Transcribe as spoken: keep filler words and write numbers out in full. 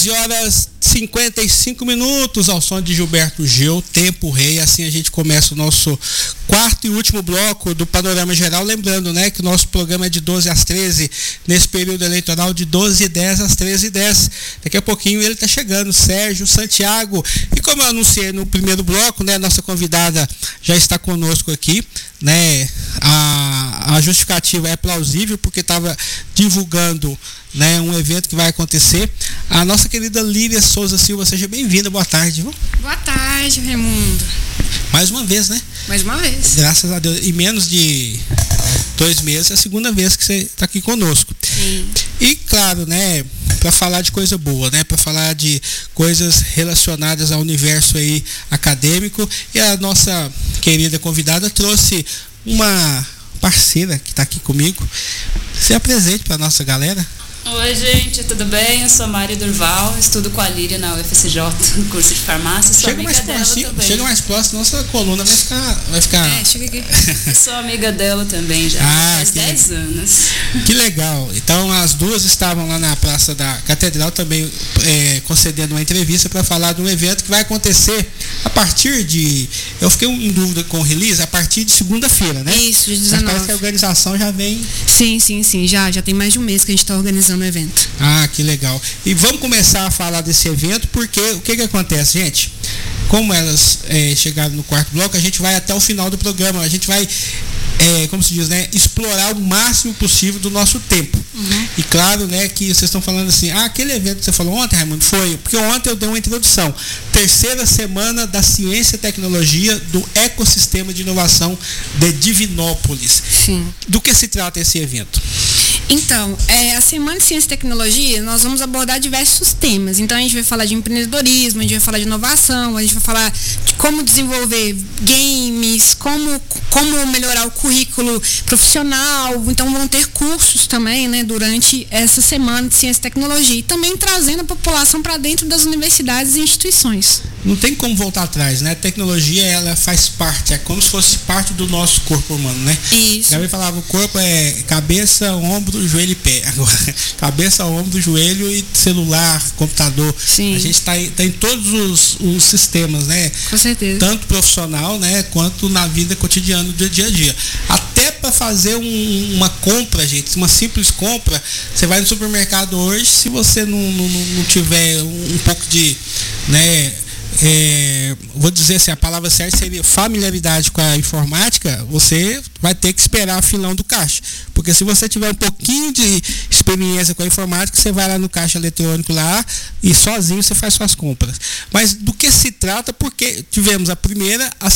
onze horas e cinquenta e cinco minutos ao som de Gilberto Gil, Tempo Rei. Assim a gente começa o nosso quarto e último bloco do Panorama Geral. Lembrando, né, que o nosso programa é de doze às treze, nesse período eleitoral de doze e dez às treze e dez. Daqui a pouquinho ele está chegando, Sérgio Santiago. E como eu anunciei no primeiro bloco, né, a nossa convidada já está conosco aqui, né? A, a justificativa é plausível porque estava divulgando, né, um evento que vai acontecer. A nossa querida Lília Souza Silva, seja bem-vinda, boa tarde. Viu? Boa tarde, Raimundo. Mais uma vez, né? Mais uma vez. Graças a Deus. Em menos de dois meses é a segunda vez que você está aqui conosco. Sim. E claro, né, para falar de coisa boa, né, para falar de coisas relacionadas ao universo aí acadêmico, e a nossa querida convidada trouxe uma parceira que está aqui comigo. Se apresente para a nossa galera. Oi, gente, tudo bem? Eu sou Mari Durval, estudo com a Lília na U F S J, no curso de farmácia. Sou Chega amiga mais dela próximo, também. chega mais próximo, nossa coluna vai ficar. Vai ficar... É, chega aqui. Eu sou amiga dela também já, Ah, faz que dez legal. anos. Que legal. Então as duas estavam lá na Praça da Catedral também é, concedendo uma entrevista para falar de um evento que vai acontecer a partir de. Eu fiquei em dúvida com o release, a partir de segunda-feira, né? Isso, de Mas dezenove. parece que a organização já vem. Sim, sim, sim. Já, já tem mais de um mês que a gente está organizando o evento. Ah, que legal. E vamos começar a falar desse evento, porque o que que acontece, gente? Como elas é, chegaram no quarto bloco, a gente vai até o final do programa. A gente vai, é, como se diz, né, explorar o máximo possível do nosso tempo. Uhum. E claro, né, que vocês estão falando assim, ah, aquele evento que você falou ontem, Raimundo, foi, porque ontem eu dei uma introdução. Terceira semana da ciência e tecnologia do ecossistema de inovação de Divinópolis. Sim. Do que se trata esse evento? Então, é, a Semana de Ciência e Tecnologia, nós vamos abordar diversos temas. Então, a gente vai falar de empreendedorismo, a gente vai falar de inovação, a gente vai falar de como desenvolver games, como, como melhorar o currículo profissional. Então, vão ter cursos também, né, durante essa Semana de Ciência e Tecnologia. E também trazendo a população para dentro das universidades e instituições. Não tem como voltar atrás, né? A tecnologia, ela faz parte, é como se fosse parte do nosso corpo humano, né? Isso. Já me falava, o corpo é cabeça, ombro, joelho e pé. Agora, cabeça, ombro, joelho e celular, computador. Sim. A gente está em, tá em todos os, os sistemas, né? Com certeza. Tanto profissional, né? Quanto na vida cotidiana do dia a dia. Até para fazer um, uma compra, gente, uma simples compra, você vai no supermercado hoje, se você não, não, não tiver um, um pouco de, né? É, vou dizer assim, a palavra certa seria familiaridade com a informática, você vai ter que esperar a filão do caixa, porque se você tiver um pouquinho de experiência com a informática, você vai lá no caixa eletrônico lá e sozinho você faz suas compras. Mas do que se trata? Porque tivemos a primeira, a